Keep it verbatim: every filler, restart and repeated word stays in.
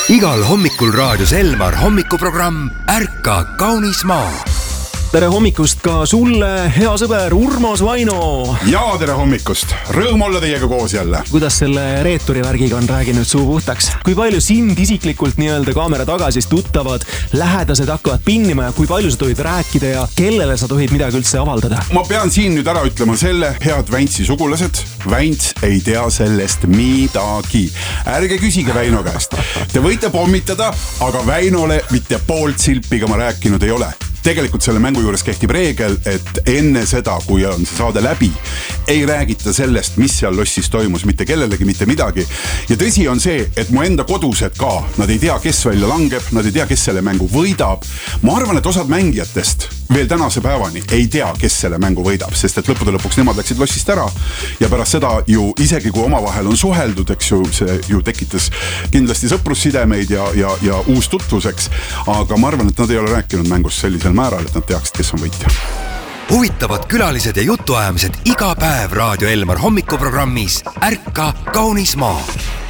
Igal hommikul raadios Elmar hommikuprogramm Ärka kaunis maa. Tere hommikust ka sulle, hea sõber Urmas Vaino. Ja tere hommikust, rõõm olla teiega koos jälle. Kuidas selle reeturi värgiga on rääginud suu puhtaks? Kui palju sind isiklikult nii-öelda kaamera taga siis tuttavad, lähedased hakkavad pinnima ja kui palju sa tohid rääkida ja kellele sa tohid midagi üldse avaldada? Ma pean siin nüüd ära ütlema selle, head Väintsi sugulased, Väints ei tea sellest midagi. Ärge küsige Väino käest. Te võite pommitada, aga Väinole mitte poolt silpiga ma rääkinud ei ole. Tegelikult selle mängu juures kehtib reegel, et enne seda, kui on see saade läbi, ei räägita sellest, mis seal lossis toimus, mitte kellelegi, mitte midagi. Ja tõsi on see, et mu enda kodused ka, nad ei tea, kes välja langeb, nad ei tea, kes selle mängu võidab. Ma arvan, et osad mängijatest veel tänase päevani ei tea, kes selle mängu võidab, sest et lõppude lõpuks nemad läksid lossist ära ja pärast seda ju isegi kui omavahel on suheldud, eks ju, see ju tekitas kindlasti sõprussidemeid ja, ja, ja uus tutvuseks, aga ma arvan, et nad ei ole rääkinud mängust sellisel määral, et nad teaksid, kes on võitja. Huvitavad külalised ja jutuajamised iga päev Raadio Elmar hommikuprogrammis Ärka kaunis maa.